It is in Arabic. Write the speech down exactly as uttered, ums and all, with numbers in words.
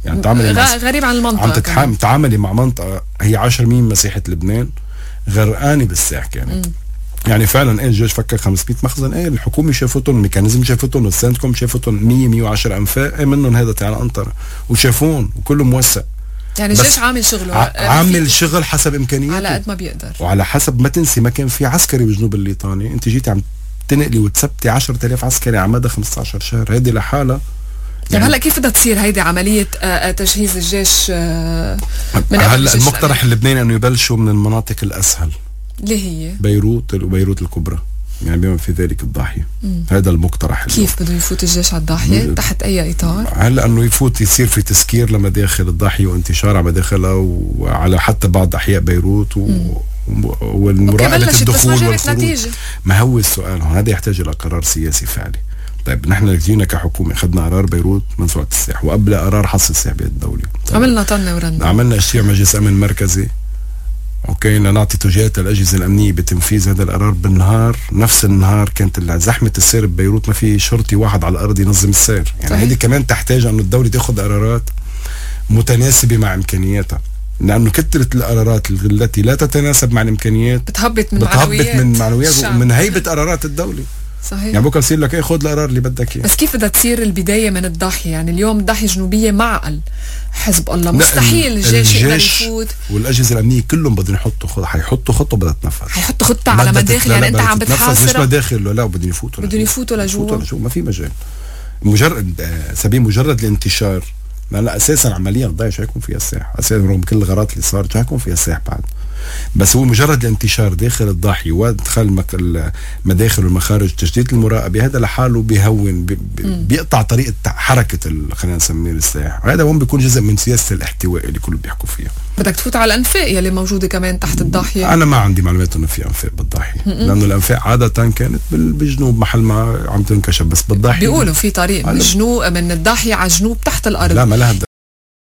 يعني تعاملي مع غريب عن المنطقة، عم تتحام تعاملي مع منطقة هي عشرة بالمية مسيحة لبنان غرقانة بالساح كانت. يعني فعلا ايه الجيش فكر خمسمية مخزن، ايه الحكومة شافتهم، الميكانيزم شافتهم، والسنتكم شافتهم مية مية وعشرة انفاق، ايه منهم هذا تعال انطر وشافون وكله موسع. يعني الجيش عامل شغله، عامل شغل حسب امكانياته على قد ما بيقدر، وعلى حسب ما تنسي ما كان في عسكري بجنوب الليطاني، انت جيتي عم تنقلي وتثبتي عشرة آلاف عسكري على مدى خمسة عشر شهر، هيدي لحالها. يعني هلا كيف بدها تصير هيدي عملية تجهيز الجيش من هلا المقترح اللبناني انه يبلشوا من المناطق الاسهل اللي هي بيروت وبيروت الكبرى، يعني بما في ذلك الضاحية. مم. هذا المقترح. كيف بده يفوت الجيش على الضاحية؟ تحت أي إطار؟ هلا أنه يفوت يصير في تسكير لمداخل الضاحية وانتشار على مداخلها وعلى حتى بعض أحياء بيروت و... والمراقبة الدخول والخروج. ما هو السؤال هون، هذا يحتاج إلى قرار سياسي فعلي. طيب نحن جينا كحكومة خدنا قرار بيروت منسوعة السلاح، وقبل قرار حصر السلاح بيد الدولة. عملنا طنة ورنة، عملنا اشتراع مجلس أمن مركزي، اوكي، نعطي توجيهات للاجهزه الامنيه بتنفيذ هذا القرار. بالنهار نفس النهار كانت زحمه السير ببيروت، ما في شرطي واحد على الارض ينظم السير. يعني هذه كمان تحتاج انه الدوله تاخذ قرارات متناسبه مع امكانياتها، لانه كثره القرارات التي لا تتناسب مع الامكانيات بتهبط من بتهبط معنويات من معنويات ومن هيبه قرارات الدوله. صحيح. يعني بكره يصير لك ايه، خذ القرار اللي بدك اياه. بس كيف بدها تصير البدايه من الضاحيه؟ يعني اليوم الضاحيه الجنوبيه معقل حزب الله، مستحيل الجيش يقدر يفوت، والاجهزه الامنيه كلهم بدهم يحطوا خطه، حيحطوا خطه بدها تنفذ، حيحطوا خطه على مداخل. يعني انت عم بتحاصر مش مداخل، لا بدهم يفوتوا بدهم يفوتوا لجوا، ما في مجال. مجرد سبيل مجرد الانتشار، لا اساسا عمليا الضاحيه مش حيكون فيها الساح اساسا، رغم كل الغارات اللي صارت مش حيكون فيها الساح بعد. بس هو مجرد الانتشار داخل الضاحية وادخال المداخل والمخارج، تجديد المراقبة، هذا لحاله بيهون بي بيقطع طريقة حركة خلينا نسميه السلاح. وهذا هون بيكون جزء من سياسة الاحتواء اللي كله بيحكوا فيها. بدك تفوت على الانفاق يلي موجودة كمان تحت الضاحية. انا ما عندي معلومات انه في انفاق بالضاحية، لانه الانفاق عادة كانت بالجنوب محل ما عم تنكشف، بس بالضاحية بيقولوا في طريق من الجنوب من الضاحية على الجنوب تحت الارض. لا ما لها